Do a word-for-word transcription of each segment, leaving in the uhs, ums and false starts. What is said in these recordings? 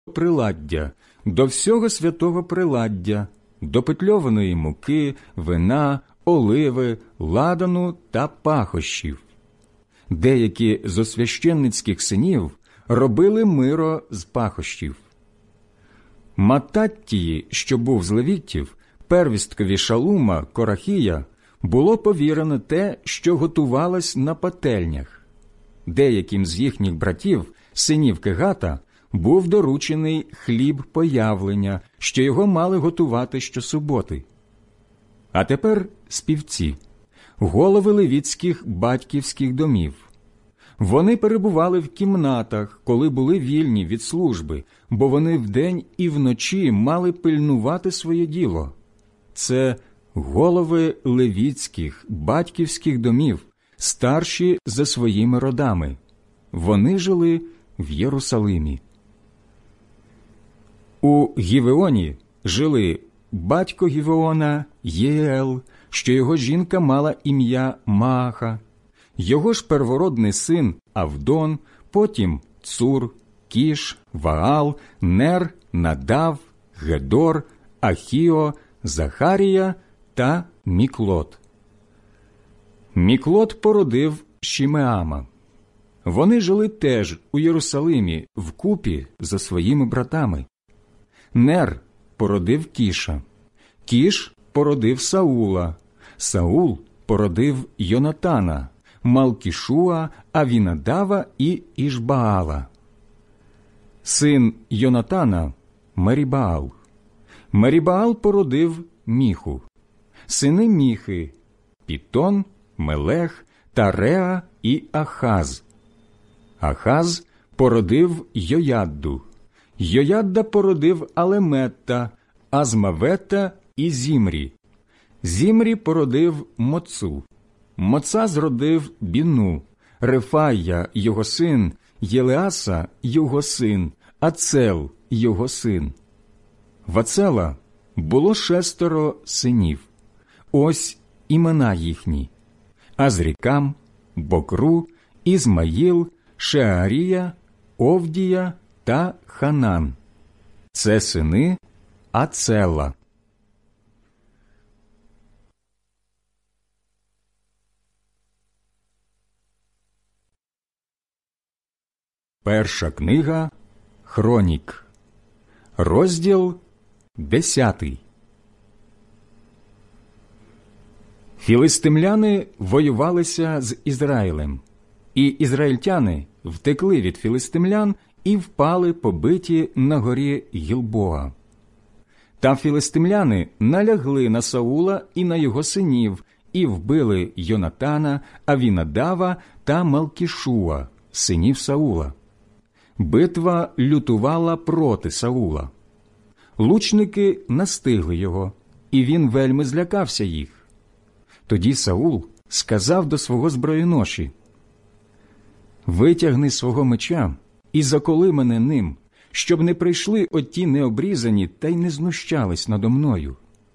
приладдя, до всього святого приладдя, до петльованої муки, вина, оливи, ладану та пахощів. Деякі з освященницьких синів робили миро з пахощів. Мататтії, що був з левітів, первісткові Шалума, Корахія, було повірено те, що готувалось на пательнях. Деяким з їхніх братів, синів Кегата, був доручений хліб появлення, що його мали готувати щосуботи. А тепер співці, голови левітських батьківських домів. Вони перебували в кімнатах, коли були вільні від служби, бо вони вдень і вночі мали пильнувати своє діло. Це голови левітських батьківських домів, старші за своїми родами. Вони жили в Єрусалимі. У Гівеоні жили батько Гівеона Єєл, що його жінка мала ім'я Мааха, його ж первородний син Авдон, потім Цур, Кіш, Ваал, Нер, Надав, Гедор, Ахіо, Захарія та Міклот. Міклот породив Шімеама. Вони жили теж у Єрусалимі вкупі за своїми братами. Нер породив Кіша, Кіш породив Саула, Саул породив Йонатана, Малкішуа, Авінадава і Ішбаала. Син Йонатана – Мерібаал. Мерібаал породив Міху. Сини Міхи – Пітон, Мелех, Тареа і Ахаз. Ахаз породив Йоядду. Йоядда породив Алеметта, Азмавета і Зімрі. Зімрі породив Моцу. Моца зродив Біну, Рефая – його син, Єлеаса – його син, Ацел – його син. В Ацела було шестеро синів. Ось імена їхні: Азрікам, Бокру, Ізмаїл, Шеарія, Овдія та Ханан. Це сини Ацела. Перша книга Хронік, розділ десятий. Філистимляни воювалися з Ізраїлем, і ізраїльтяни втекли від філистимлян і впали побиті на горі Гілбоа. Та філистимляни налягли на Саула і на його синів і вбили Йонатана, Авінадава та Малкішуа, синів Саула. Битва лютувала проти Саула. Лучники настигли його, і він вельми злякався їх. Тоді Саул сказав до свого зброєноші: «Витягни свого меча і заколи мене ним, щоб не прийшли оті необрізані та й не знущались надо мною».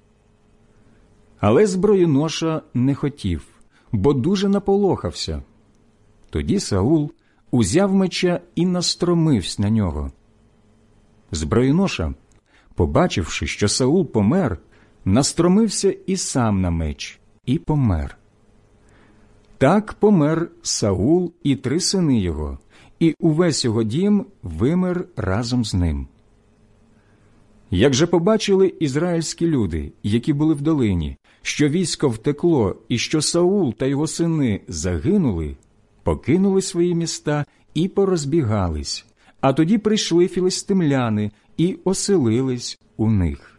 Але зброєноша не хотів, бо дуже наполохався. Тоді Саул узяв меча і настромився на нього. Зброєноша, побачивши, що Саул помер, настромився і сам на меч, і помер. Так помер Саул і три сини його, і увесь його дім вимер разом з ним. Як же побачили ізраїльські люди, які були в долині, що військо втекло і що Саул та його сини загинули, покинули свої міста і порозбігались, а тоді прийшли філистимляни і оселились у них.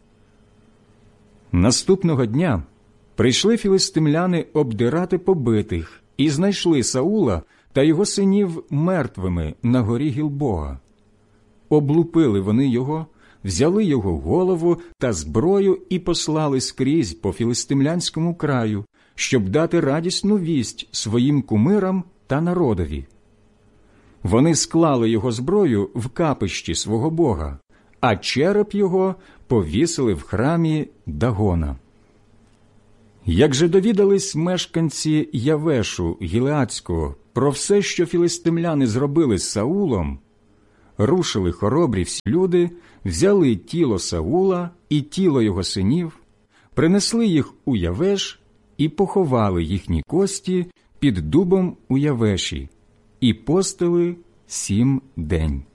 Наступного дня прийшли філистимляни обдирати побитих і знайшли Саула та його синів мертвими на горі Гілбоа. Облупили вони його, взяли його голову та зброю і послали скрізь по філистимлянському краю, щоб дати радісну вість своїм кумирам та народові. Вони склали його зброю в капищі свого бога, а череп його повісили в храмі Дагона. Як же довідались мешканці Явешу Гілеадського про все, що філистимляни зробили з Саулом, рушили хоробрі всі люди, взяли тіло Саула і тіло його синів, принесли їх у Явеш і поховали їхні кості під дубом у Явеші, і постили сім день.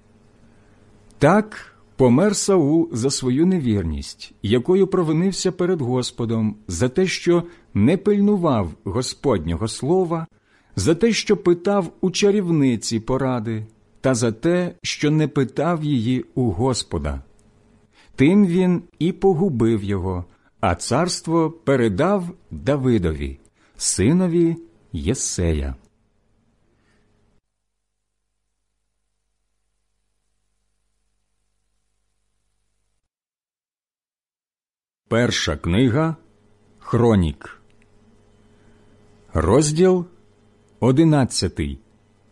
Так помер Саул за свою невірність, якою провинився перед Господом, за те, що не пильнував Господнього слова, за те, що питав у чарівниці поради, та за те, що не питав її у Господа. Тим він і погубив його, а царство передав Давидові, синові Єссея. Перша книга Хронік, розділ одинадцятий.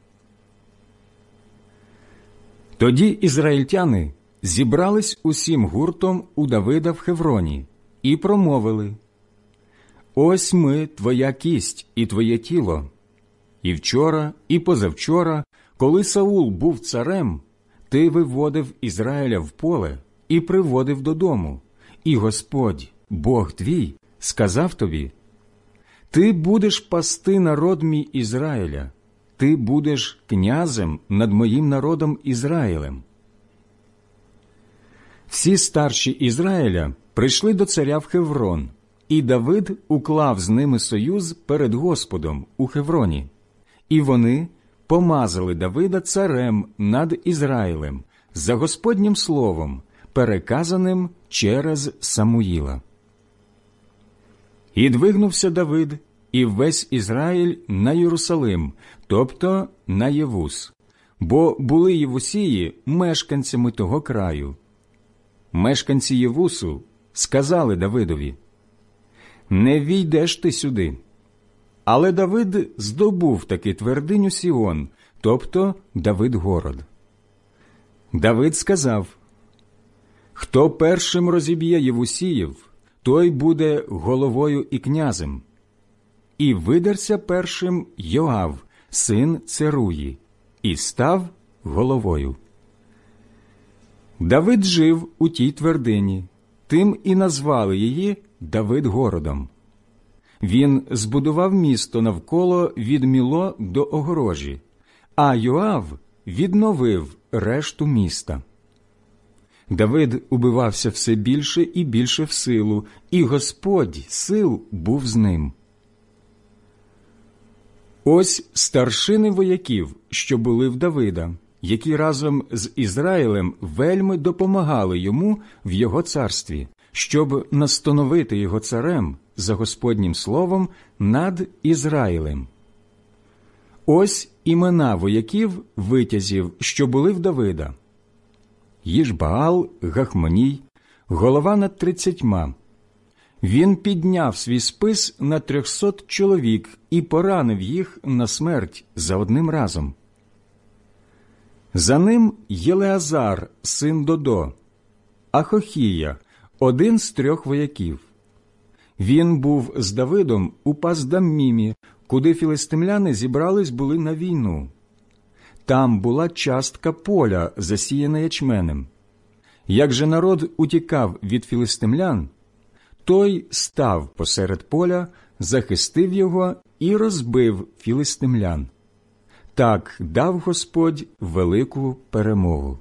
Тоді ізраїльтяни зібрались усім гуртом у Давида в Хевроні і промовили: «Ось ми, твоя кість і твоє тіло. І вчора, і позавчора, коли Саул був царем, ти виводив Ізраїля в поле і приводив додому. І Господь, Бог твій, сказав тобі: ти будеш пасти народ мій Ізраїля, ти будеш князем над моїм народом Ізраїлем». Всі старші Ізраїля прийшли до царя в Хеврон, і Давид уклав з ними союз перед Господом у Хевроні. І вони помазали Давида царем над Ізраїлем за Господнім словом, переказаним через Самуїла. І двигнувся Давид і весь Ізраїль на Єрусалим, тобто на Євус, бо були євусії мешканцями того краю. Мешканці Євусу сказали Давидові: «Не війдеш ти сюди». Але Давид здобув таки твердиню Сіон, тобто Давид-город. Давид сказав: «Хто першим розіб'є євусіїв, той буде головою і князем». І видерся першим Йоав, син Церуї, і став головою. Давид жив у тій твердині, тим і назвали її Давид-городом. Він збудував місто навколо від Міло до огорожі, а Йоав відновив решту міста. Давид убивався все більше і більше в силу, і Господь сил був з ним. Ось старшини вояків, що були в Давида, які разом з Ізраїлем вельми допомагали йому в його царстві, щоб настановити його царем за Господнім словом над Ізраїлем. Ось імена вояків витязів, що були в Давида: Їшбаал Гахмоній, голова над тридцятьма. Він підняв свій спис на трьохсот чоловік і поранив їх на смерть за одним разом. За ним Єлеазар, син Додо, Ахохія, один з трьох вояків. Він був з Давидом у Пасдаммімі, куди філистимляни зібрались були на війну. Там була частка поля, засіяна ячменем. Як же народ утікав від філистимлян, той став посеред поля, захистив його і розбив філистимлян. Так дав Господь велику перемогу.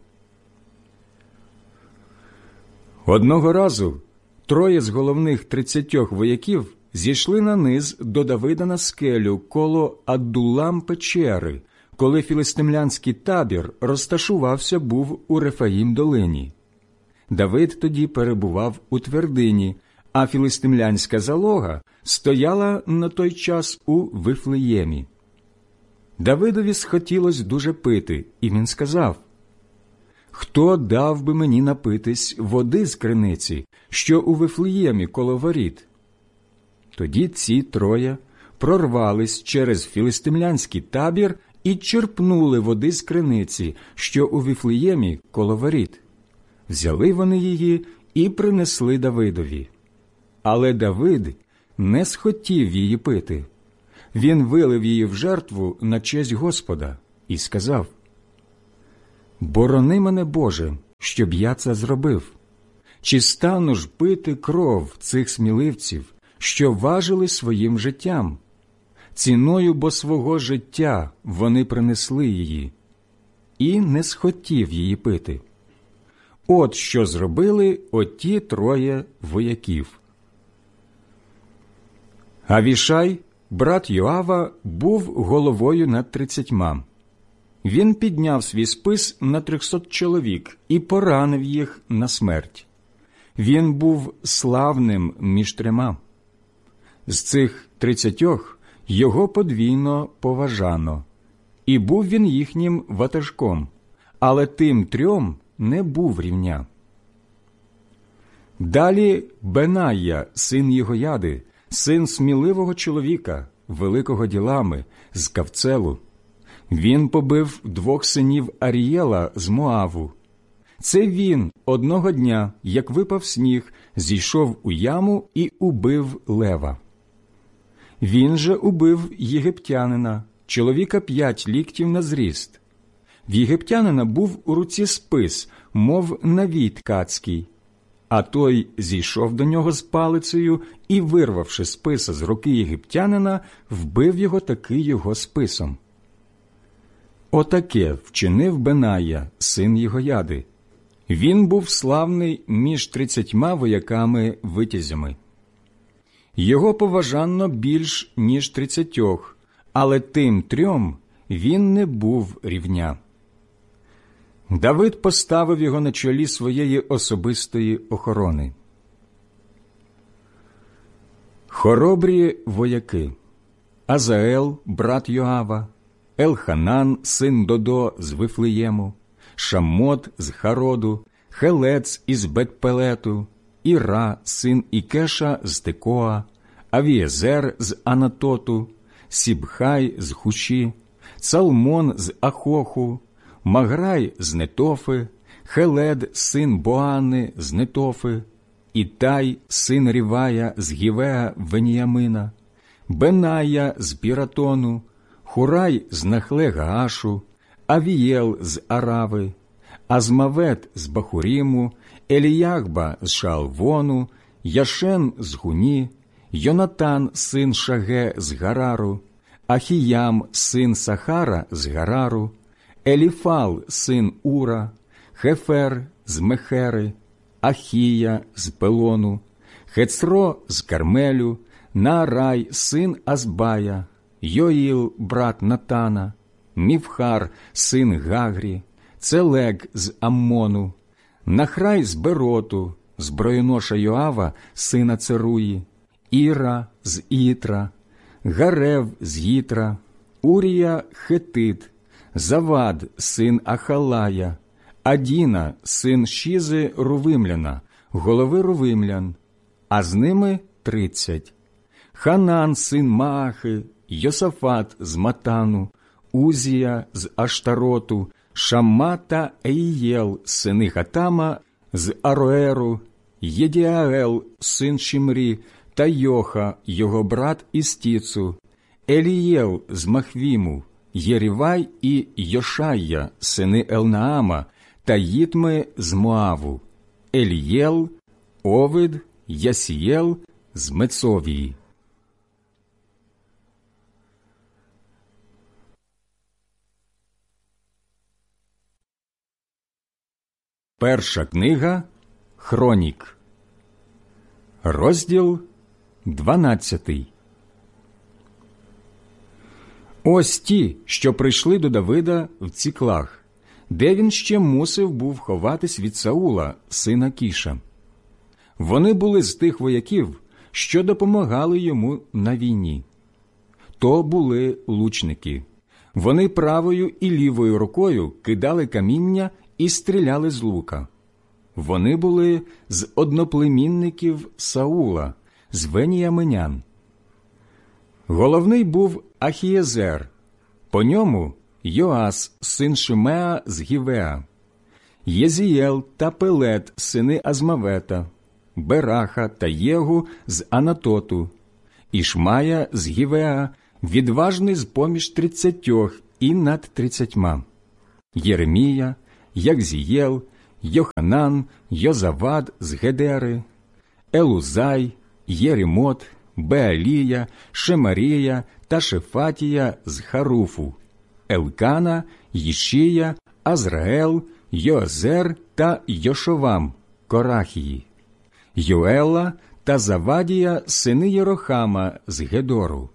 Одного разу троє з головних тридцятьох вояків зійшли на низ до Давида на скелю коло Аддулам печери, коли філистимлянський табір розташувався був у Рефаїм-долині. Давид тоді перебував у твердині, а філистимлянська залога стояла на той час у Вифлеємі. Давидові схотілось дуже пити, і він сказав: «Хто дав би мені напитись води з криниці, що у Вифлеємі коло воріт?» Тоді ці троє прорвались через філистимлянський табір і черпнули води з криниці, що у Вифлеємі коло воріт. Взяли вони її і принесли Давидові. Але Давид не схотів її пити. Він вилив її в жертву на честь Господа і сказав: Борони мене, Боже, щоб я це зробив. Чи стану ж пити кров цих сміливців, що важили своїм життям? Ціною бо свого життя вони принесли її, і не схотів її пити. От що зробили оті троє вояків. Авішай, брат Йоава, був головою над тридцятьма. Він підняв свій спис на трьохсот чоловік і поранив їх на смерть. Він був славним між трьома. З цих тридцятьох його подвійно поважано, і був він їхнім ватажком, але тим трьом не був рівня. Далі Бенаїя, син Єгояди, син сміливого чоловіка, великого ділами, з Кавцелу. Він побив двох синів Арієла з Моаву. Це він одного дня, як випав сніг, зійшов у яму і убив лева. Він же убив єгиптянина, чоловіка п'ять ліктів на зріст. В єгиптянина був у руці спис, мов навій ткацький, а той зійшов до нього з палицею і, вирвавши списа з руки єгиптянина, вбив його таки його списом. Отаке вчинив Бенаїя, син Єгояди. Він був славний між тридцятьма вояками-витязями. Його поважано більш, ніж тридцятьох, але тим трьом він не був рівня. Давид поставив його на чолі своєї особистої охорони. Хоробрі вояки: Азаел, брат Йоава, Елханан, син Додо з Вифлеєму, Шаммот з Хароду, Хелец із Бетпелету, Іра, син Ікеша з Текоа, Авієзер з Анатоту, Сібхай з Хуші, Цалмон з Ахоху, Маграй з Нетофи, Хелед, син Боани з Нетофи, Ітай, син Рівая з Гівеа Веніямина, Бенаїя з Піратону, Хурай з Нахле Гаашу, Авієл з Арави, Азмавет з Бахуріму, Еліягба з Шаалвону, Яшен з Гуні, Йонатан, син Шаге з Гарару, Ахіям, син Сахара з Гарару, Еліфал, син Ура, Хефер з Мехери, Ахія з Пелону, Хецро з Кармелю, Наарай, син Азбая, Йоїл, брат Натана, Мівхар, син Гагрі, Целег з Аммону, Нахрай з Бероту, зброєноша Йоава, сина Церуї, Іра з Ітра, Гарев з Їтра, Урія Хетит, Завад, син Ахалая, Адіна, син Шізи Рувимляна, голови Рувимлян, а з ними тридцять. Ханан, син Маахи, Йосафат з Матану, Узія з Аштароту, Шамма та Еїєл, сини Хатама з Ароеру, Єдіаел, син Шімрі, та Йоха, його брат із Тіцу, Елієл з Махвіму, Єрівай і Йошайя, сини Елнаама, та Їтми з Моаву, Елієл, Овид, Ясієл з Мецовії. Перша книга Хронік, розділ дванадцятий. Ось ті, що прийшли до Давида в Ціклах, де він ще мусив був ховатись від Саула, сина Кіша. Вони були з тих вояків, що допомагали йому на війні. То були лучники. Вони правою і лівою рукою кидали каміння і стріляли з лука. Вони були з одноплемінників Саула, з веніяминян. Головний був Ахієзер, по ньому Йоас, син Шимеа з Гівеа, Єзієл та Пелет, сини Азмавета, Бераха та Єгу з Анатоту, Ішмая з Гівеа, відважний з поміж тридцятьох і над тридцятьма, Єремія, Якзієл, Йоханан, Йозавад з Гедери, Елузай, Єрімот, Беалія, Шемарія та Шефатія з Харуфу, Елкана, Їшія, Азраел, Йоазер та Йошовам, Корахії, Йоела та Завадія, сини Єрохама з Гедору.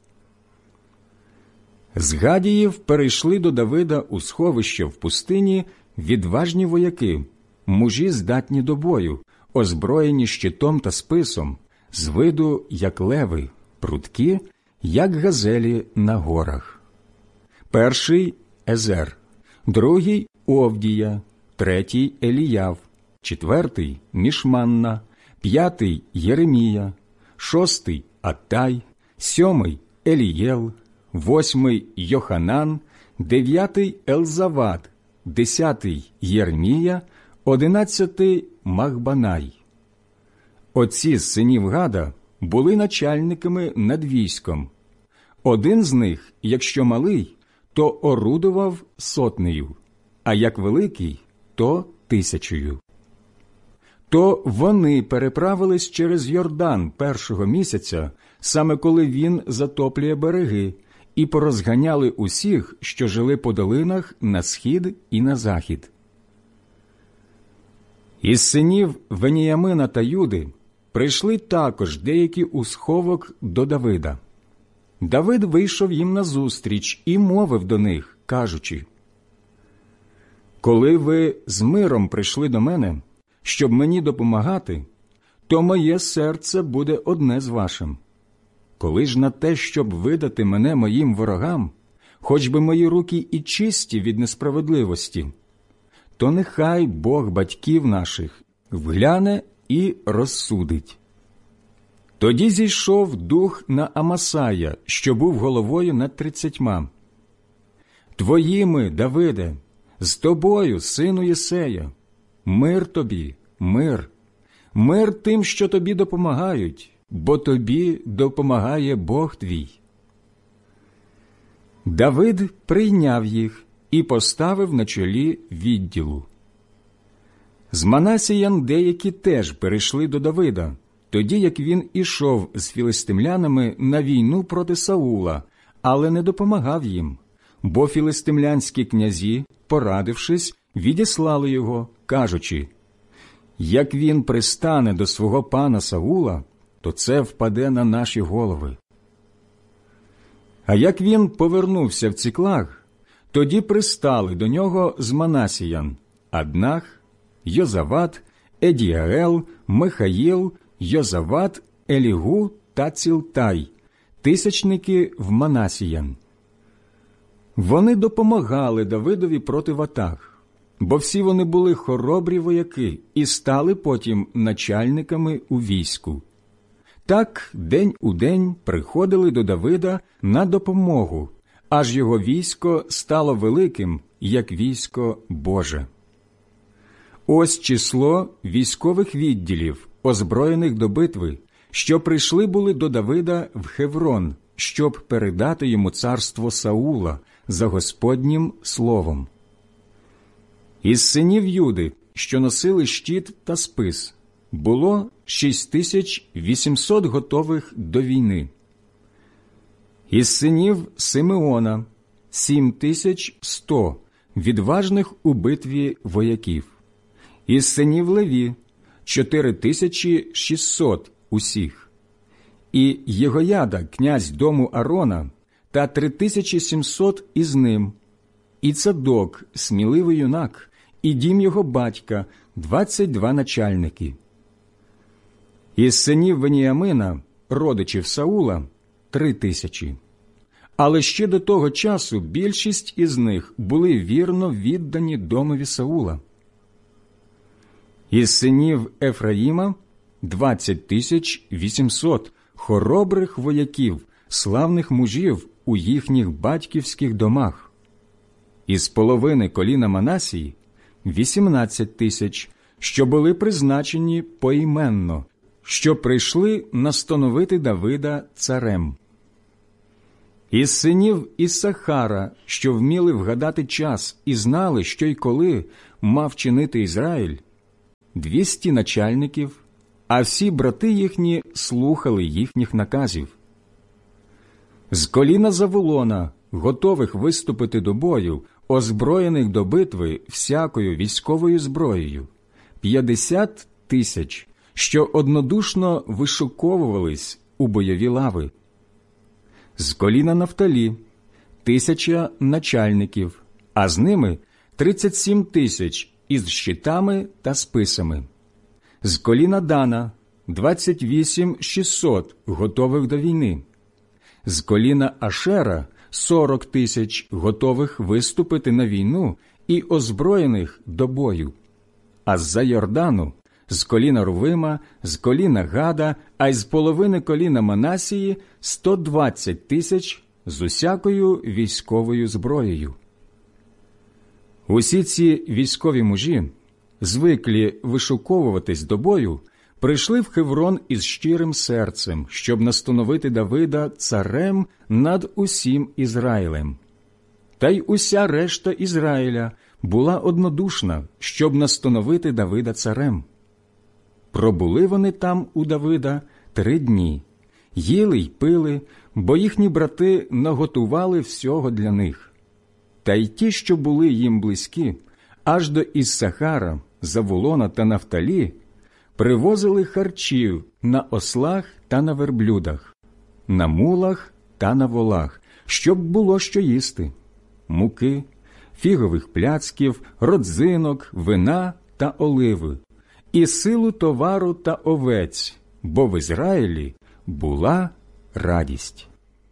З Гадіїв перейшли до Давида у сховище в пустині відважні вояки, мужі здатні до бою, озброєні щитом та списом, з виду, як леви, прудкі, як газелі на горах. Перший – Езер, другий – Овдія, третій – Еліяв, четвертий – Мішманна, п'ятий – Єремія, шостий – Аттай, сьомий – Елієл, восьмий – Йоханан, дев'ятий – Елзавад, десятий – Єремія, одинадцятий – Махбанай. Оці з синів Гада були начальниками над військом. Один з них, якщо малий, то орудував сотнею, а як великий, то тисячею. То вони переправились через Йордан першого місяця, саме коли він затоплює береги, і порозганяли усіх, що жили по долинах на схід і на захід. Із синів Веніямина та Юди прийшли також деякі у сховок до Давида. Давид вийшов їм назустріч і мовив до них, кажучи: «Коли ви з миром прийшли до мене, щоб мені допомагати, то моє серце буде одне з вашим. Коли ж на те, щоб видати мене моїм ворогам, хоч би мої руки і чисті від несправедливості, то нехай Бог батьків наших вгляне і розсудить». Тоді зійшов дух на Амасая, що був головою над тридцятьма. «Твоїми, Давиде, з тобою, сину Єсея, мир тобі, мир, мир тим, що тобі допомагають, бо тобі допомагає Бог твій». Давид прийняв їх і поставив на чолі відділу. З Манасіян деякі теж перейшли до Давида, тоді як він ішов з філистимлянами на війну проти Саула, але не допомагав їм, бо філистимлянські князі, порадившись, відіслали його, кажучи: «Як він пристане до свого пана Саула, то це впаде на наші голови». А як він повернувся в Ціклаг, тоді пристали до нього з Манасіян Аднах, Йозавад, Едіаел, Михаїл, Йозавад, Елігу та Цілтай, тисячники в Манасіян. Вони допомагали Давидові проти ватаг, бо всі вони були хоробрі вояки і стали потім начальниками у війську. Так день у день приходили до Давида на допомогу, аж його військо стало великим, як військо Боже. Ось число військових відділів, озброєних до битви, що прийшли були до Давида в Хеврон, щоб передати йому царство Саула за Господнім словом. Із синів Юди, що носили щит та спис, було шість тисяч вісімсот готових до війни. Із синів Симеона – сім тисяч сто відважних у битві вояків. Із синів Леві – чотири тисячі шістсот усіх. І Єгояда, князь дому Арона, та три тисячі сімсот із ним. І Цадок, сміливий юнак, і дім його батька – двадцять два начальники. Із синів Веніямина, родичів Саула, три тисячі. Але ще до того часу більшість із них були вірно віддані домові Саула. Із синів Ефраїма – двадцять тисяч вісімсот хоробрих вояків, славних мужів у їхніх батьківських домах. Із половини коліна Манасії – вісімнадцять тисяч, що були призначені поіменно, що прийшли настановити Давида царем. Із синів Іссахара, що вміли вгадати час і знали, що й коли мав чинити Ізраїль, двісті начальників, а всі брати їхні слухали їхніх наказів. З коліна Заволона, готових виступити до бою, озброєних до битви всякою військовою зброєю, п'ятдесят тисяч, що однодушно вишуковувались у бойові лави. З коліна Нафталі – тисяча начальників, а з ними тридцять сім тисяч із щитами та списами. З коліна Дана – двадцять вісім шістсот готових до війни. З коліна Ашера – сорок тисяч готових виступити на війну і озброєних до бою. А з-за Йордану – з коліна Рувима, з коліна Гада, а й з половини коліна Манасії – сто двадцять тисяч з усякою військовою зброєю. Усі ці військові мужі, звиклі вишуковуватись до бою, прийшли в Хеврон із щирим серцем, щоб настановити Давида царем над усім Ізраїлем. Та й уся решта Ізраїля була однодушна, щоб настановити Давида царем. Пробули вони там у Давида три дні, їли й пили, бо їхні брати наготували всього для них. Та й ті, що були їм близькі, аж до Іссахара, Заволона та Нафталі, привозили харчів на ослах та на верблюдах, на мулах та на волах, щоб було що їсти – муки, фігових пляцків, родзинок, вина та оливи, і силу товару та овець, бо в Ізраїлі була радість.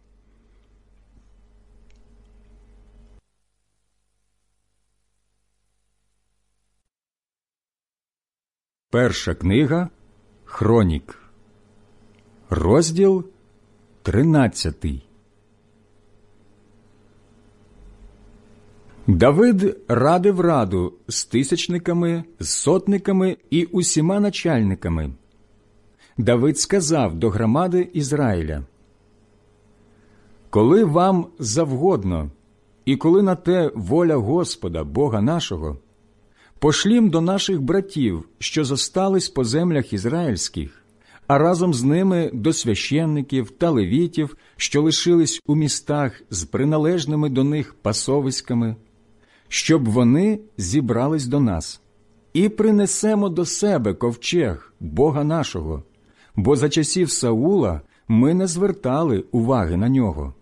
Перша книга Хронік, розділ тринадцятий. Давид радив раду з тисячниками, з сотниками і усіма начальниками. Давид сказав до громади Ізраїля: «Коли вам завгодно, і коли на те воля Господа, Бога нашого, пошлім до наших братів, що зостались по землях ізраїльських, а разом з ними до священників та левітів, що лишились у містах з приналежними до них пасовиськами, щоб вони зібрались до нас, і принесемо до себе ковчег Бога нашого, бо за часів Саула ми не звертали уваги на нього».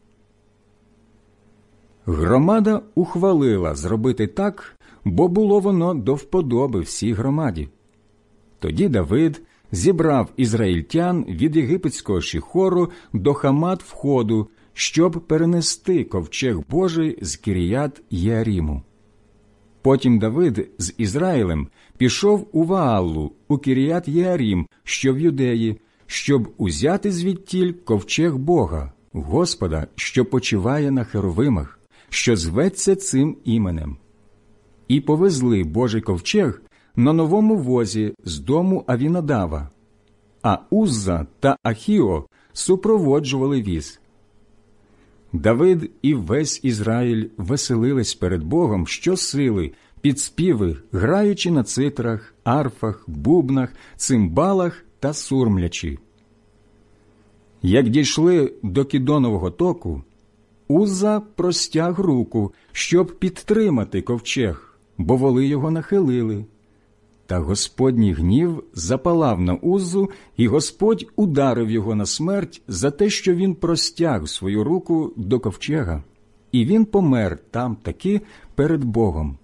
Громада ухвалила зробити так, бо було воно до вподоби всій громаді. Тоді Давид зібрав ізраїльтян від єгипетського Шіхору до Хамат-входу, щоб перенести ковчег Божий з Кіріят-Єаріму. Потім Давид з Ізраїлем пішов у Вааллу, у Кіріят-Єарім, що в Юдеї, щоб узяти звідтіль ковчег Бога, Господа, що почиває на херовимах, що зветься цим іменем. І повезли Божий ковчег на новому возі з дому Авінадава, а Узза та Ахіо супроводжували віз. Давид і весь Ізраїль веселились перед Богом щосили, під співи, граючи на цитрах, арфах, бубнах, цимбалах та сурмлячі. Як дійшли до Кідонового току, Узза простяг руку, щоб підтримати ковчег, бо воли його нахилили. Та Господній гнів запалав на Уззу, і Господь ударив його на смерть за те, що він простяг свою руку до ковчега, і він помер там таки перед Богом.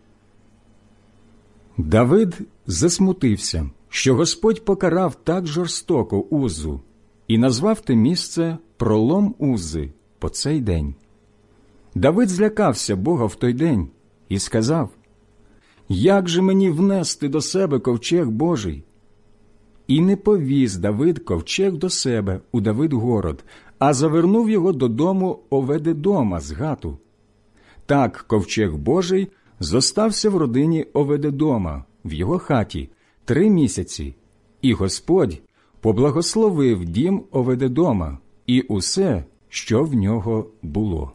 Давид засмутився, що Господь покарав так жорстоко Уззу, і назвав те місце «Пролом Уззи» по цей день. Давид злякався Бога в той день і сказав: «Як же мені внести до себе ковчег Божий?» І не повіз Давид ковчег до себе у Давид-город, а завернув його додому Оведедома з Гату. Так ковчег Божий зостався в родині Оведедома, в його хаті, три місяці, і Господь поблагословив дім Оведедома і усе, що в нього було.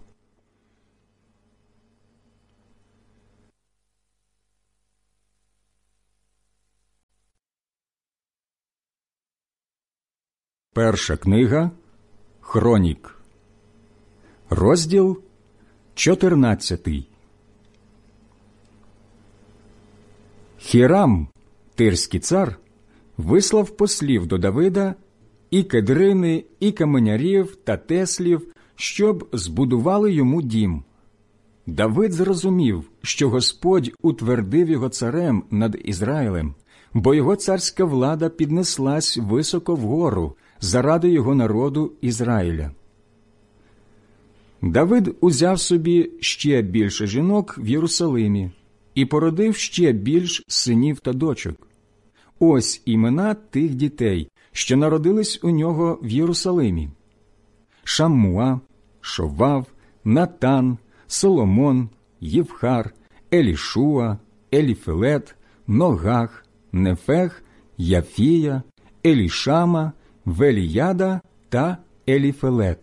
Перша книга Хронік, розділ чотирнадцятий. Хірам, тирський цар, вислав послів до Давида і кедрини, і каменярів та теслів, щоб збудували йому дім. Давид зрозумів, що Господь утвердив його царем над Ізраїлем, бо його царська влада піднеслась високо вгору заради його народу Ізраїля. Давид узяв собі ще більше жінок в Єрусалимі і породив ще більш синів та дочок. Ось імена тих дітей, що народились у нього в Єрусалимі: Шаммуа, Шовав, Натан, Соломон, Євхар, Елішуа, Еліфелет, Ногах, Нефех, Яфія, Елішама, Веліяда та Еліфелет.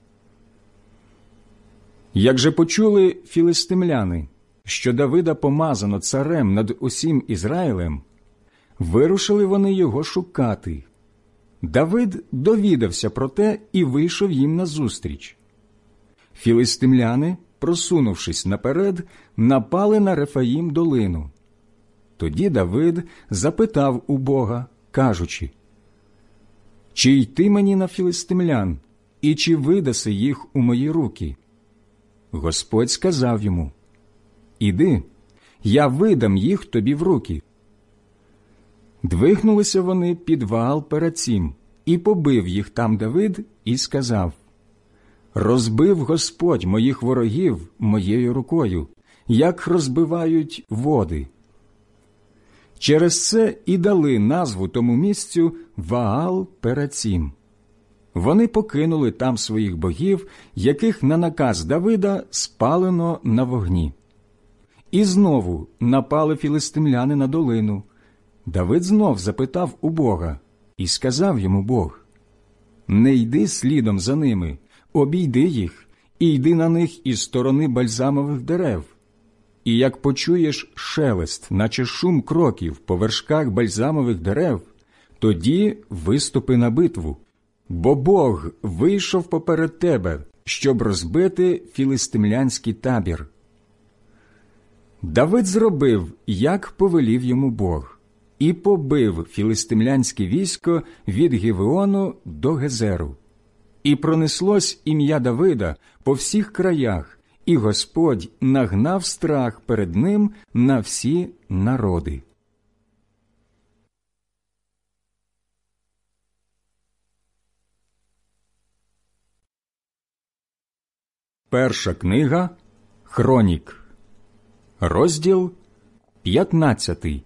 Як же почули філистимляни, що Давида помазано царем над усім Ізраїлем, вирушили вони його шукати. Давид довідався про те і вийшов їм назустріч. Філистимляни, просунувшись наперед, напали на Рефаїм долину. Тоді Давид запитав у Бога, кажучи: «Чи йти мені на філистимлян, і чи видаси їх у мої руки?» Господь сказав йому: «Іди, я видам їх тобі в руки». Двигнулися вони під Ваал-Перацім, і побив їх там Давид, і сказав: «Розбив Господь моїх ворогів моєю рукою, як розбивають води». Через це і дали назву тому місцю Ваал-Перацім. Вони покинули там своїх богів, яких на наказ Давида спалено на вогні. І знову напали філистимляни на долину. Давид знов запитав у Бога, і сказав йому Бог: «Не йди слідом за ними, обійди їх, і йди на них із сторони бальзамових дерев. І як почуєш шелест, наче шум кроків по вершках бальзамових дерев, тоді виступи на битву, бо Бог вийшов поперед тебе, щоб розбити філистимлянський табір». Давид зробив, як повелів йому Бог, і побив філистимлянське військо від Гівеону до Гезеру. І пронеслось ім'я Давида по всіх краях, і Господь нагнав страх перед ним на всі народи. Перша книга Хронік, розділ п'ятнадцятий.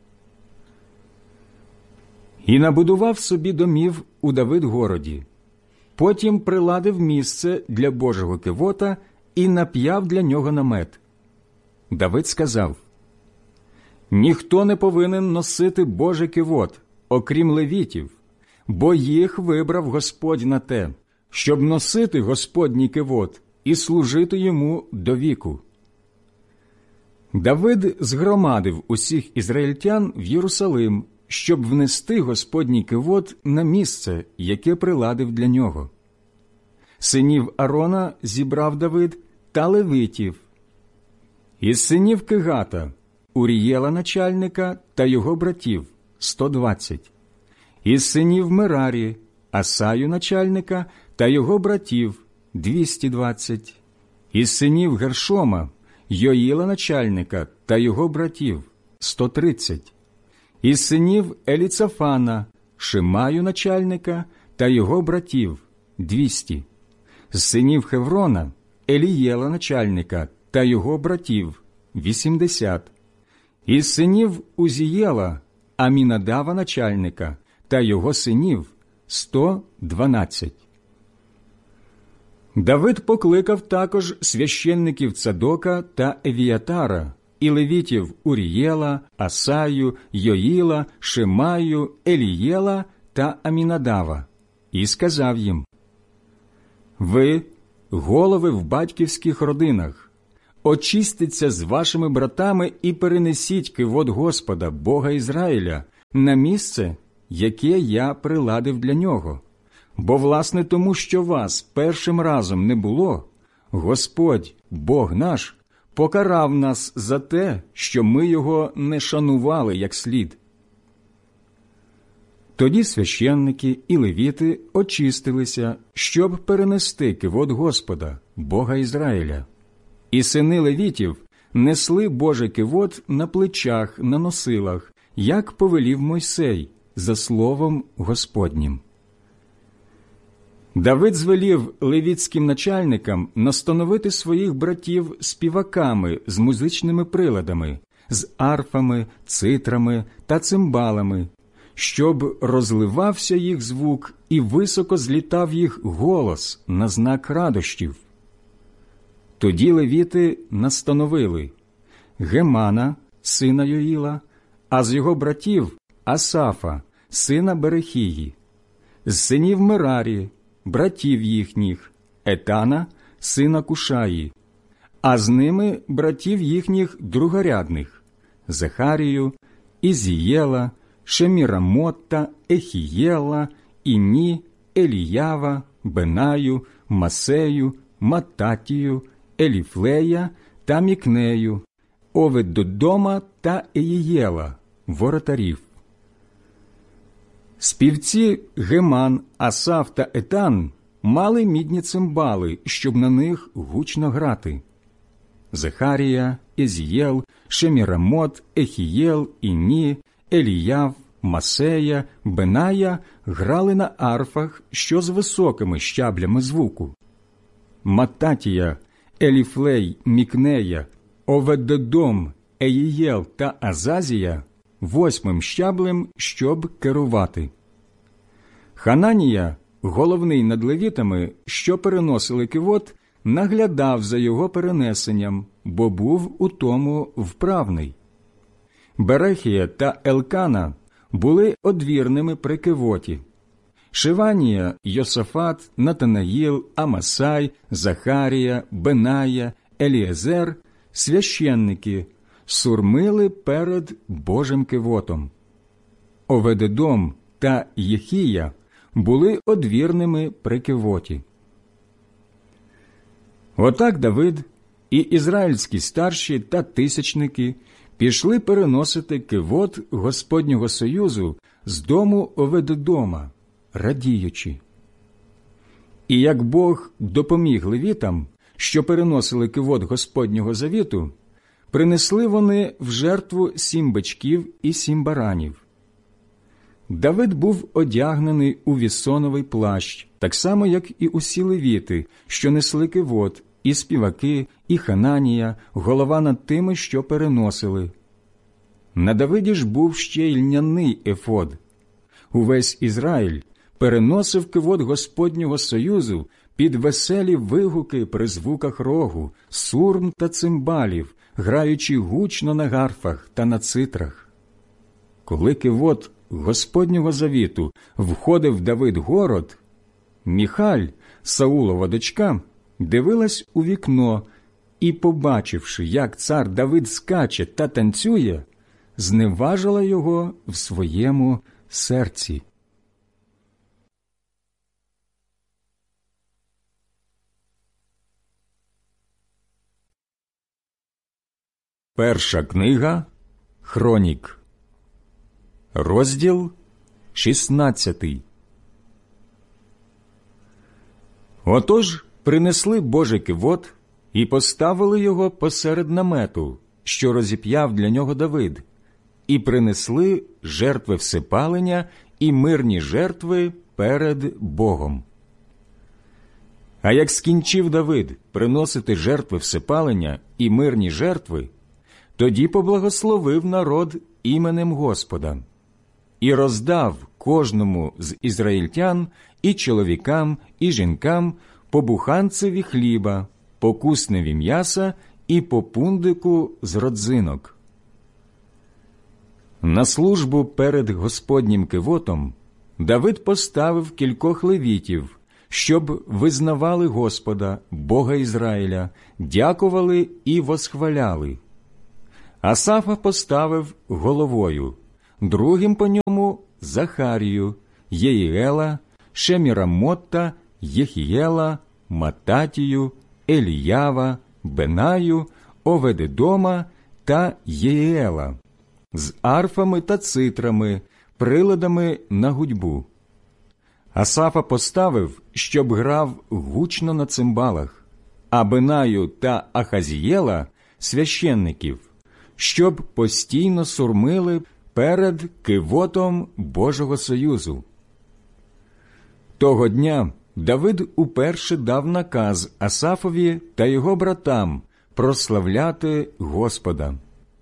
І набудував собі домів у Давид-городі. Потім приладив місце для Божого кивота і нап'яв для нього намет. Давид сказав: «Ніхто не повинен носити Божий кивот, окрім левітів, бо їх вибрав Господь на те, щоб носити Господній кивот і служити йому до віку». Давид згромадив усіх ізраїльтян в Єрусалим, щоб внести Господній кивот на місце, яке приладив для нього. Синів Арона зібрав Давид та левитів. Із синів Кегата – Урієла начальника та його братів – сто двадцять. Із синів Мерарі – Асаю начальника та його братів – двісті двадцять. Із синів Гершома – Йоїла начальника та його братів – сто тридцять. Із синів Еліцафана – Шимаю начальника та його братів – двісті. З синів Хеврона – Елієла начальника та його братів – вісімдесят. Із синів Узієла – Амінадава начальника та його синів – сто дванадцять. Давид покликав також священників Цадока та Евіатара і левітів Урієла, Асаю, Йоїла, Шимаю, Елієла та Амінадава і сказав їм: Ви, голови в батьківських родинах, очистіться з вашими братами і перенесіть кивот Господа, Бога Ізраїля, на місце, яке я приладив для нього. Бо, власне, тому, що вас першим разом не було, Господь, Бог наш, покарав нас за те, що ми його не шанували як слід. Тоді священники і левіти очистилися, щоб перенести кивот Господа, Бога Ізраїля. І сини левітів несли Божий кивот на плечах, на носилах, як повелів Мойсей, за словом Господнім. Давид звелів левітським начальникам настановити своїх братів співаками з музичними приладами, з арфами, цитрами та цимбалами, щоб розливався їх звук і високо злітав їх голос на знак радощів. Тоді левіти настановили Гемана, сина Йоїла, а з його братів Асафа, сина Берехії, з синів Мерарі, братів їхніх, Етана, сина Кушаї, а з ними братів їхніх другорядних, Захарію, Ізієла, Шемірамотта, Ехієла, Іні, Еліява, Бенаю, Масею, Мататію, Еліфлея та Мікнею, Оведдодома та Еїєла, воротарів. Співці Геман, Асаф та Етан мали мідні цимбали, щоб на них гучно грати. Захарія, Езієл, Шемірамот, Ехієл, Іні, Еліяв, Масея, Беная грали на арфах, що з високими щаблями звуку. Мататія, Еліфлей, Мікнея, Оведдодом, Еїєл та Азазія восьмим щаблем, щоб керувати. Хананія, головний над левітами, що переносили кивот, наглядав за його перенесенням, бо був у тому вправний. Берехія та Елкана були одвірними при кивоті. Шиванія, Йосафат, Натанаїл, Амасай, Захарія, Беная, Еліезер – священники, сурмили перед Божим кивотом. Оведедом та Єхія були одвірними при кивоті. Отак Давид і ізраїльські старші та тисячники пішли переносити кивот Господнього союзу з дому Оведедома, радіючи. І як Бог допоміг левітам, що переносили кивот Господнього завіту, принесли вони в жертву сім бичків і сім баранів. Давид був одягнений у вісоновий плащ, так само, як і усі левіти, що несли кивот, і співаки, і Хананія, голова над тими, що переносили. На Давиді ж був ще й льняний ефод. Увесь Ізраїль переносив кивот Господнього союзу під веселі вигуки при звуках рогу, сурм та цимбалів, граючи гучно на гарфах та на цитрах. Коли кивот Господнього завіту входив в Давид-город, Міхаль, Саулова дочка, дивилась у вікно і, побачивши, як цар Давид скаче та танцює, зневажила його в своєму серці. Перша книга Хронік, розділ шістнадцятий. Отож принесли Божий кивот і поставили його посеред намету, що розіп'яв для нього Давид, і принесли жертви всепалення і мирні жертви перед Богом. А як скінчив Давид приносити жертви всепалення і мирні жертви, тоді поблагословив народ іменем Господа і роздав кожному з ізраїльтян і чоловікам, і жінкам по буханцеві хліба, по кусневі м'яса і по пундику з родзинок. На службу перед Господнім кивотом Давид поставив кількох левітів, щоб визнавали Господа, Бога Ізраїля, дякували і восхваляли. Асафа поставив головою, другим по ньому Захарію, Єїела, Шемірамотта, Єхієла, Мататію, Еліява, Бенаю, Оведедома та Єїела, з арфами та цитрами, приладами на гудьбу. Асафа поставив, щоб грав гучно на цимбалах, а Бенаю та Ахазієла – священників, щоб постійно сурмили перед кивотом Божого Союзу. Того дня Давид уперше дав наказ Асафові та його братам прославляти Господа.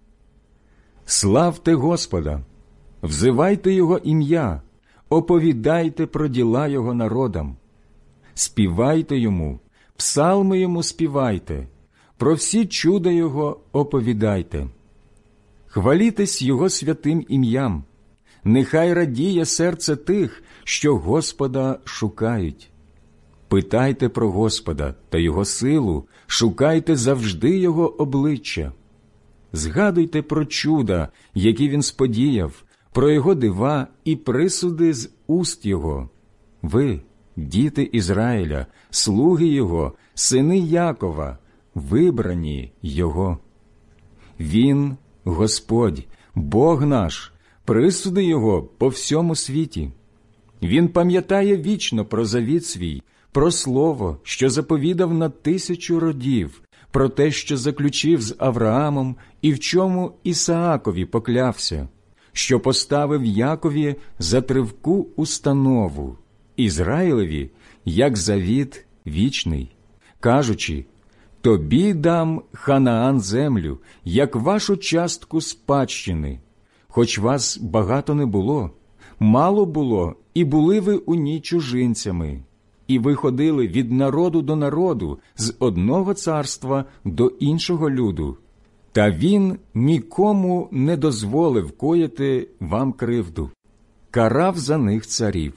«Славте Господа! Взивайте Його ім'я, оповідайте про діла Його народам. Співайте Йому, псалми Йому співайте, про всі чуда Його оповідайте. Хвалітесь Його святим ім'ям, нехай радіє серце тих, що Господа шукають. Питайте про Господа та Його силу, шукайте завжди Його обличчя. Згадуйте про чуда, які Він сподіяв, про Його дива і присуди з уст Його. Ви, діти Ізраїля, слуги Його, сини Якова, вибрані Його. Він, Господь, Бог наш, присуди Його по всьому світі. Він пам'ятає вічно про завіт свій, про слово, що заповідав на тисячу родів, про те, що заключив з Авраамом і в чому Ісаакові поклявся, що поставив Якові за тривку установу, Ізраїлеві, як завіт вічний, кажучи: «Тобі дам Ханаан землю, як вашу частку спадщини. Хоч вас багато не було, мало було, і були ви у ній чужинцями, і ви ходили від народу до народу, з одного царства до іншого люду. Та він нікому не дозволив коїти вам кривду, карав за них царів.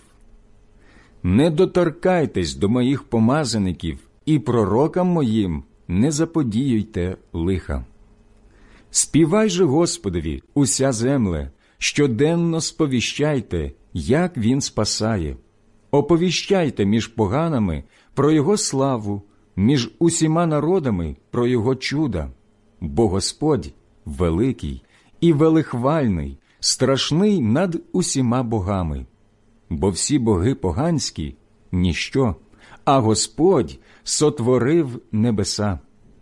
Не доторкайтесь до моїх помазаників, і пророкам моїм не заподіюйте лиха. Співай же Господові, уся земле, щоденно сповіщайте, як Він спасає. Оповіщайте між поганами про Його славу, між усіма народами про Його чуда. Бо Господь великий і велихвальний, страшний над усіма богами. Бо всі боги поганські – ніщо, а Господь сотворив небеса.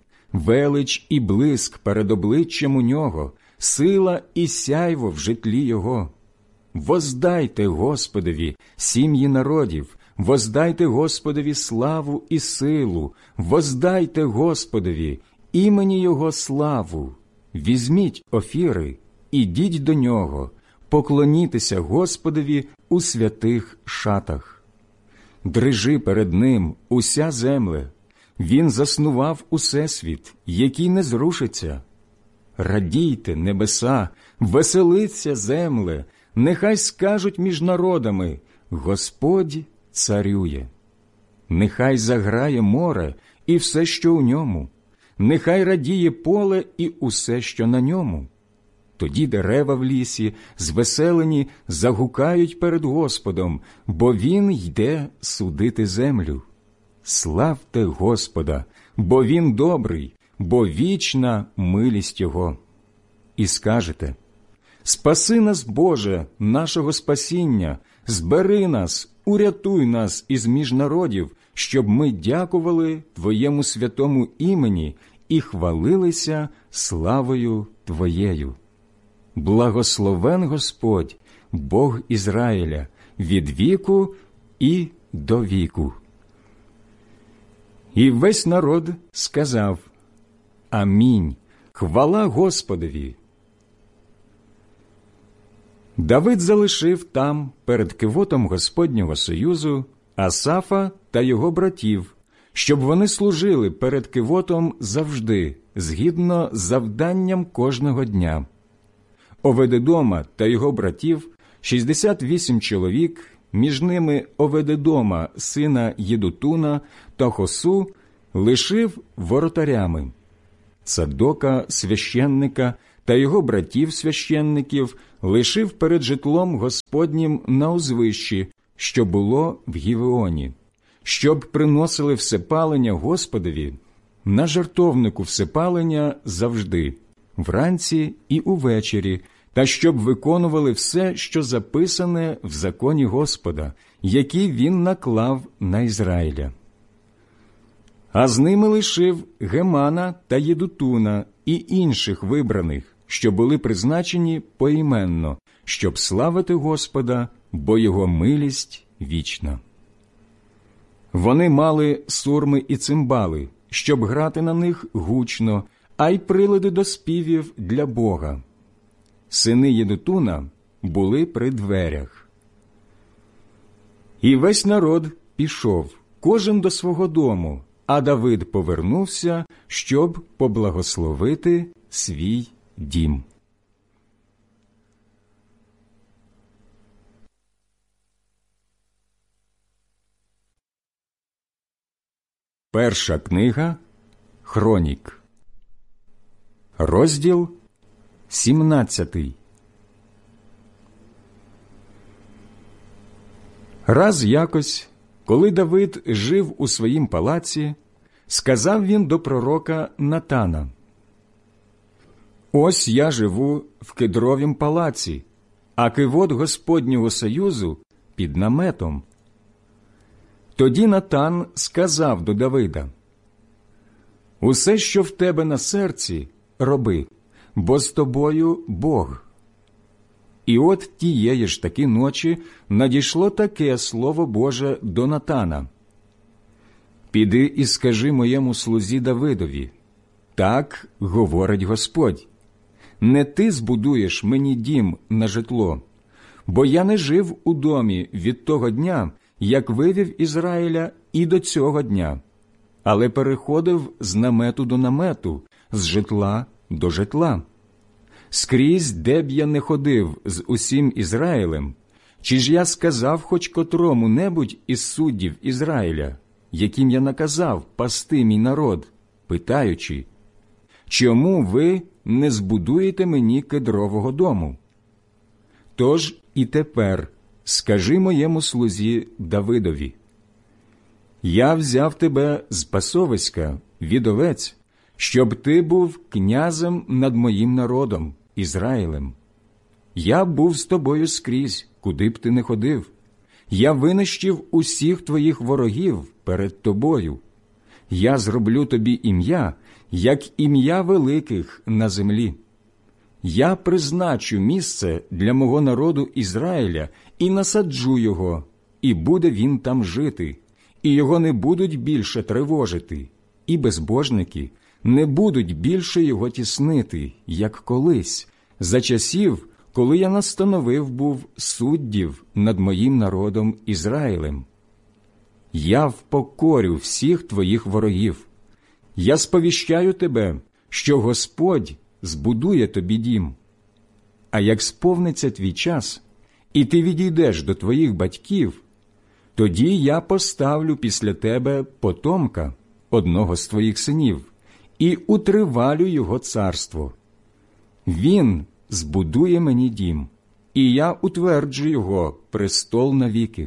Велич і блиск перед обличчям у Нього, сила і сяйво в житлі Його. Воздайте Господові, сім'ї народів, воздайте Господові славу і силу, воздайте Господові, імені Його славу. Візьміть офіри, ідіть до Нього, поклонітеся Господові у святих шатах. Дрижи перед Ним уся земле, Він заснував усесвіт, який не зрушиться. Радійте, небеса, веселиться земле, нехай скажуть між народами: Господь царює. Нехай заграє море і все, що у ньому, нехай радіє поле і усе, що на ньому. Тоді дерева в лісі, звеселені, загукають перед Господом, бо Він йде судити землю. Славте Господа, бо Він добрий, бо вічна милість Його. І скажете: спаси нас, Боже, нашого спасіння, збери нас, урятуй нас із між народів, щоб ми дякували Твоєму святому імені і хвалилися славою Твоєю. Благословен Господь, Бог Ізраїля, від віку і до віку. І весь народ сказав: Амінь, хвала Господові. Давид залишив там, перед кивотом Господнього Союзу, Асафа та його братів, щоб вони служили перед кивотом завжди, згідно з завданням кожного дня. Оведедома та його братів, шістдесят вісім чоловік, між ними Оведедома, сина Єдутуна, та Хосу, лишив воротарями. Цадока, священника, та його братів-священників лишив перед житлом Господнім на узвищі, що було в Гівеоні, щоб приносили всепалення Господові на жертовнику всепалення завжди, вранці і увечері, та щоб виконували все, що записане в законі Господа, який він наклав на Ізраїля. А з ними лишив Гемана та Єдутуна і інших вибраних, що були призначені поіменно, щоб славити Господа, бо його милість вічна. Вони мали сурми і цимбали, щоб грати на них гучно, а й прилади до співів для Бога. Сини Єдутуна були при дверях. І весь народ пішов, кожен до свого дому, а Давид повернувся, щоб поблагословити свій дім. Перша книга Хронік, розділ сімнадцятий. Раз якось, коли Давид жив у своїм палаці, сказав він до пророка Натана: «Ось я живу в кедровім палаці, а кивот Господнього союзу під наметом». Тоді Натан сказав до Давида: «Усе, що в тебе на серці, роби, бо з тобою Бог». І от тієї ж таки ночі надійшло таке слово Боже до Натана: «Піди і скажи моєму слузі Давидові, так говорить Господь, не ти збудуєш мені дім на житло, бо я не жив у домі від того дня, як вивів Ізраїля, і до цього дня, але переходив з намету до намету, з житла до житла. Скрізь, де б я не ходив з усім Ізраїлем, чи ж я сказав хоч котрому-небудь із суддів Ізраїля, яким я наказав пасти мій народ, питаючи: чому ви не збудуєте мені кедрового дому? Тож і тепер скажи моєму слузі Давидові: я взяв тебе з пасовиська від овець, щоб ти був князем над моїм народом, Ізраїлем. Я був з тобою скрізь, куди б ти не ходив. Я винищив усіх твоїх ворогів перед тобою. Я зроблю тобі ім'я, як ім'я великих на землі. Я призначу місце для мого народу Ізраїля і насаджу його, і буде він там жити, і його не будуть більше тривожити, і безбожники не будуть більше його тіснити, як колись, за часів, коли я настановив був суддів над моїм народом Ізраїлем. Я впокорю всіх твоїх ворогів. Я сповіщаю тебе, що Господь збудує тобі дім. А як сповниться твій час, і ти відійдеш до твоїх батьків, тоді я поставлю після тебе потомка, одного з твоїх синів, і утривалю його царство. Він збудує мені дім, і я утверджу його престол навіки.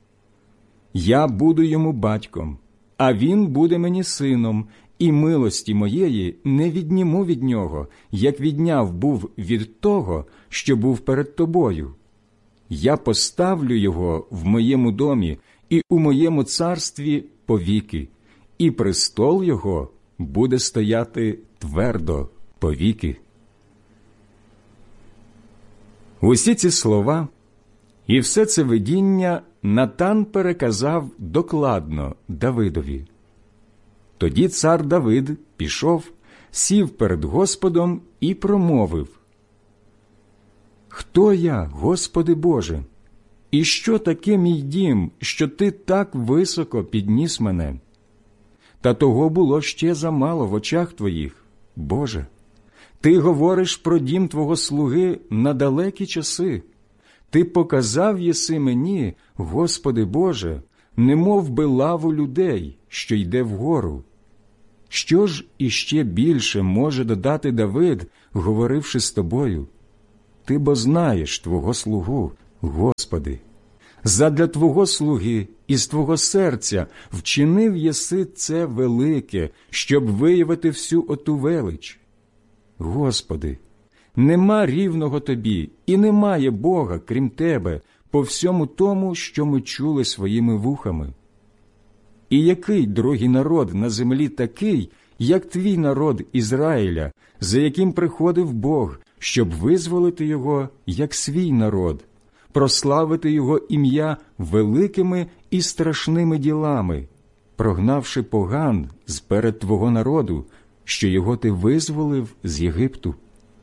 Я буду йому батьком, а він буде мені сином, і милості моєї не відніму від нього, як відняв був від того, що був перед тобою. Я поставлю його в моєму домі і у моєму царстві повіки, і престол його буде стояти твердо повіки». Усі ці слова і все це видіння Натан переказав докладно Давидові. Тоді цар Давид пішов, сів перед Господом і промовив: «Хто я, Господи Боже? І що таке мій дім, що ти так високо підніс мене? Та того було ще замало в очах твоїх, Боже. Ти говориш про дім твого слуги на далекі часи. Ти показав єси мені, Господи Боже, немов би лаву людей, що йде вгору. Що ж іще більше може додати Давид, говоривши з тобою? Ти бо знаєш Твого слугу, Господи. Задля Твого слуги із Твого серця вчинив єси це велике, щоб виявити всю оту велич. Господи, нема рівного Тобі і немає Бога, крім Тебе, по всьому тому, що ми чули своїми вухами. І який другий народ на землі такий, як Твій народ Ізраїля, за яким приходив Бог, щоб визволити його, як свій народ, прославити його ім'я великими і страшними ділами, прогнавши поган зперед Твого народу, що його Ти визволив з Єгипту.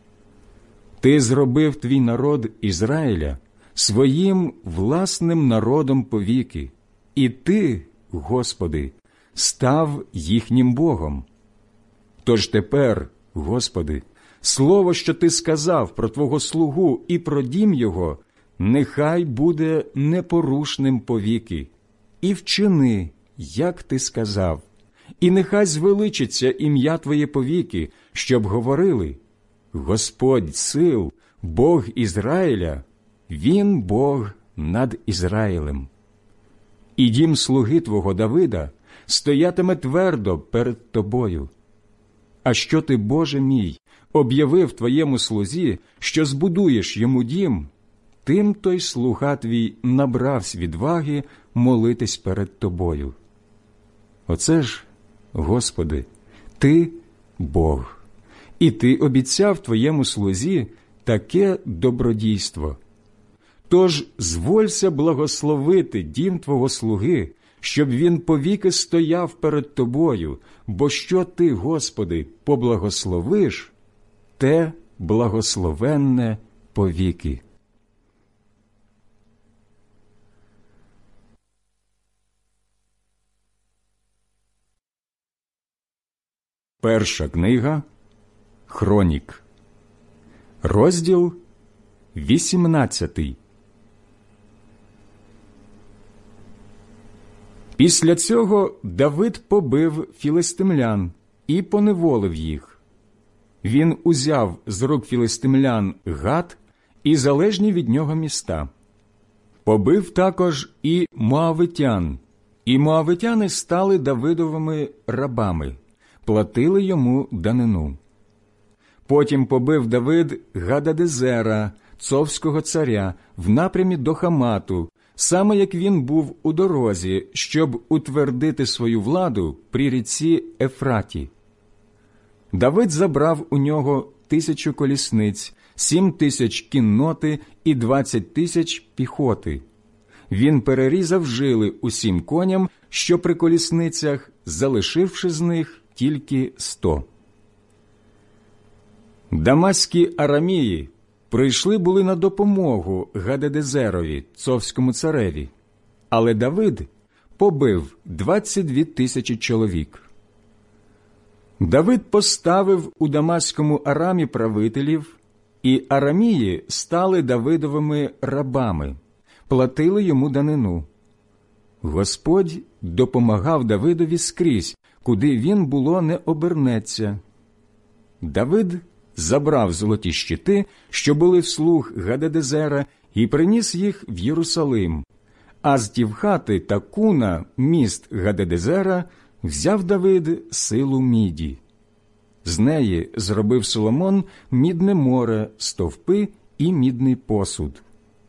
Ти зробив Твій народ Ізраїля своїм власним народом повіки, і Ти, Господи, став їхнім Богом. Тож тепер, Господи, слово, що Ти сказав про Твого слугу і про дім його, нехай буде непорушним повіки, і вчини, як Ти сказав, і нехай звеличиться ім'я Твоє повіки, щоб говорили: Господь сил, Бог Ізраїля, Він Бог над Ізраїлем. І дім слуги Твого Давида стоятиме твердо перед Тобою. А що Ти, Боже мій, об'явив Твоєму слузі, що збудуєш йому дім, тим той слуга Твій набравсь відваги молитись перед Тобою. Оце ж, Господи, Ти – Бог, і Ти обіцяв Твоєму слузі таке добродійство. Тож зволься благословити дім Твого слуги, щоб він повіки стояв перед Тобою, бо що Ти, Господи, поблагословиш, те благословенне повіки. Перша книга Хронік, розділ вісімнадцятий. Після цього Давид побив філистимлян і поневолив їх. Він узяв з рук філистимлян Гат і залежні від нього міста. Побив також і моавитян, і моавитяни стали Давидовими рабами, платили йому данину. Потім побив Давид Гададезера, цовського царя, в напрямі до Хамату, саме як він був у дорозі, щоб утвердити свою владу при ріці Ефраті. Давид забрав у нього тисячу колісниць, сім тисяч кінноти і двадцять тисяч піхоти. Він перерізав жили усім коням, що при колісницях, залишивши з них тільки сто. Дамаські арамії прийшли були на допомогу Гададезерові, цовському цареві, але Давид побив двадцять дві тисячі чоловік. Давид поставив у Дамаському арамі правителів, і арамії стали Давидовими рабами, платили йому данину. Господь допомагав Давидові скрізь, куди він було не обернеться. Давид забрав золоті щити, що були в слуг Гададезера, і приніс їх в Єрусалим. А з Тівхати та Куна, міст Гададезера, взяв Давид силу міді. З неї зробив Соломон мідне море, стовпи і мідний посуд.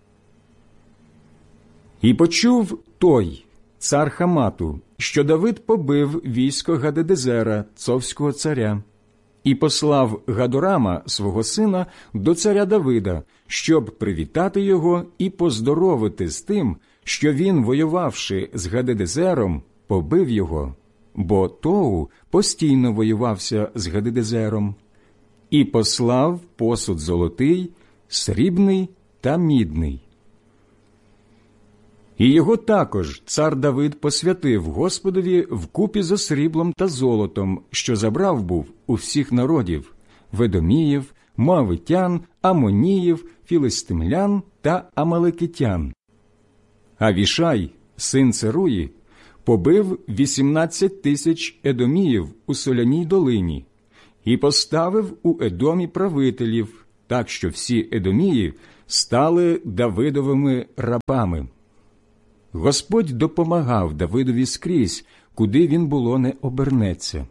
І почув той, цар Хамату, що Давид побив військо Гададезера, цовського царя, і послав Гадорама, свого сина, до царя Давида, щоб привітати його і поздоровити з тим, що він, воювавши з Гададезером, побив його, бо Тоу постійно воювався з Гададезером, і послав посуд золотий, срібний та мідний. І його також цар Давид посвятив Господові вкупі зо сріблом та золотом, що забрав був у всіх народів – ведоміїв, моавитян, амоніїв, філистимлян та амалекитян. Авішай, син Церуї, побив вісімнадцять тисяч едоміїв у соляній долині і поставив у Едомі правителів, так що всі едомії стали Давидовими рабами. Господь допомагав Давидові скрізь, куди він було не обернеться.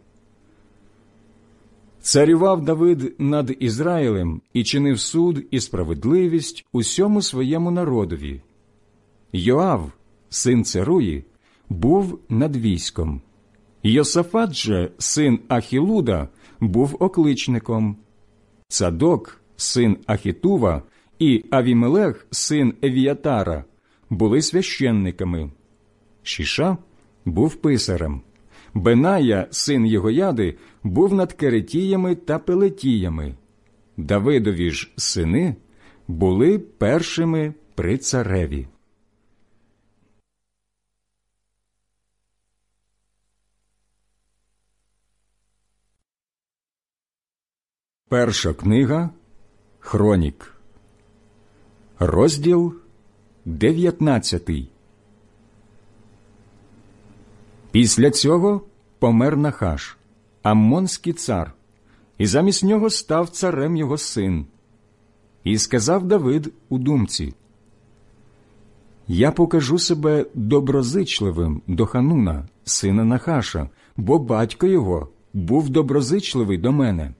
Царював Давид над Ізраїлем і чинив суд і справедливість усьому своєму народові. Йоав, син Церуї, був над військом. Йосафат же, син Ахілуда, був окличником. Цадок, син Ахітува, і Авімелех, син Евіатара, були священниками. Шіша був писарем. Беная, син Єгояди, був над Керетіями та Пелетіями. Давидові ж сини були першими при цареві. Перша книга Хронік, розділ дев'ятнадцятий. Після цього помер Нахаш, Аммонський цар, і замість нього став царем його син. І сказав Давид у думці: «Я покажу себе доброзичливим до Хануна, сина Нахаша, бо батько його був доброзичливий до мене».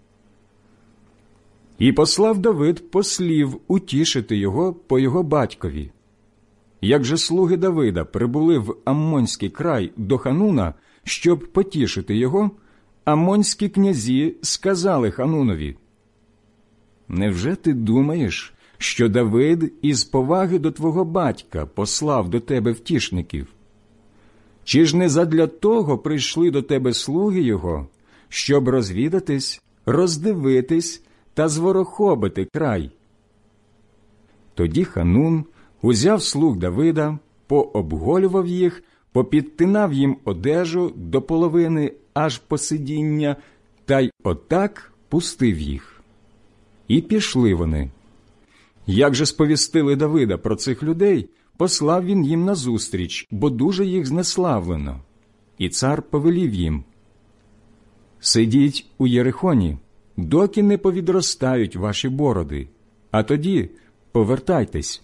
І послав Давид послів утішити його по його батькові. Як же слуги Давида прибули в Аммонський край до Хануна, щоб потішити його, аммонські князі сказали Ханунові: «Невже ти думаєш, що Давид із поваги до твого батька послав до тебе втішників? Чи ж не задля того прийшли до тебе слуги його, щоб розвідатись, роздивитись та зворохобити край?» Тоді Ханун узяв слуг Давида, пообголював їх, попідтинав їм одежу до половини аж по сидіння, та й отак пустив їх. І пішли вони. Як же сповістили Давида про цих людей, послав він їм назустріч, бо дуже їх знеславлено. І цар повелів їм: «Сидіть у Єрихоні, доки не повідростають ваші бороди, а тоді повертайтесь».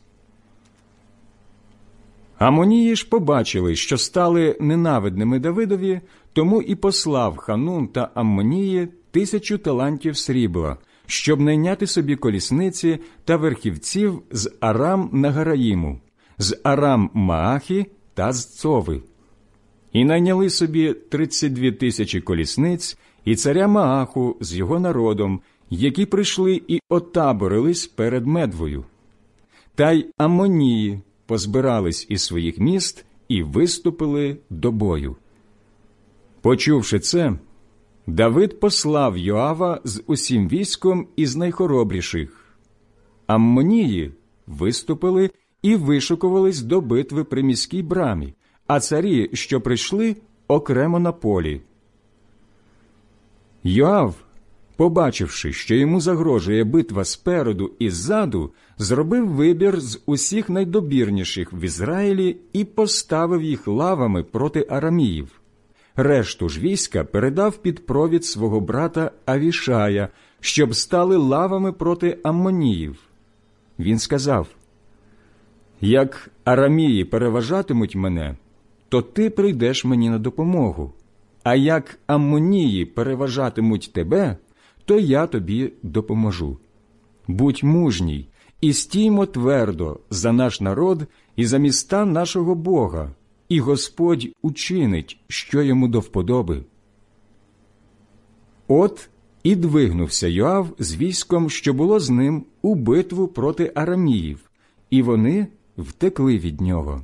Амонії ж побачили, що стали ненавидними Давидові, тому і послав Ханун та Аммонії тисячу талантів срібла, щоб найняти собі колісниці та верхівців з Арам Нагараїму, з Арам Маахі та з Цови. І найняли собі тридцять дві тисячі колісниць і царя Мааху з його народом, які прийшли і отаборились перед Медвою. Та й Амонії позбирались із своїх міст і виступили до бою. Почувши це, Давид послав Йоава з усім військом із найхоробріших. Аммонії виступили і вишукувались до битви при міській брамі, а царі, що прийшли, окремо на полі. Йоав, побачивши, що йому загрожує битва спереду і ззаду, зробив вибір з усіх найдобірніших в Ізраїлі і поставив їх лавами проти араміїв. Решту ж війська передав під провід свого брата Авішая, щоб стали лавами проти аммоніїв. Він сказав: «Як арамії переважатимуть мене, то ти прийдеш мені на допомогу, а як аммонії переважатимуть тебе, то я тобі допоможу. Будь мужній і стіймо твердо за наш народ і за міста нашого Бога, і Господь учинить, що йому до вподоби». От і двигнувся Йоав з військом, що було з ним, у битву проти араміїв, і вони втекли від нього.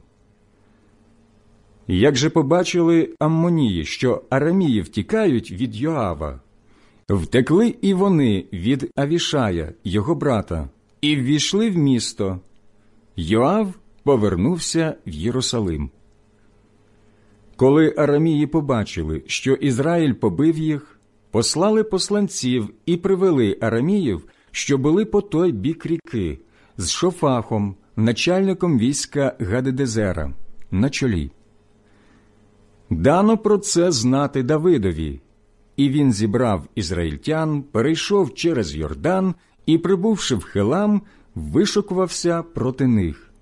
Як же побачили аммонії, що арамії втікають від Йоава, втекли і вони від Авішая, його брата, і ввійшли в місто. Йоав повернувся в Єрусалим. Коли арамії побачили, що Ізраїль побив їх, послали посланців і привели араміїв, що були по той бік ріки, з Шофахом, начальником війська Гадедезера, на чолі. Дано про це знати Давидові, і він зібрав ізраїльтян, перейшов через Йордан і, прибувши в Хелам, вишукувався проти них.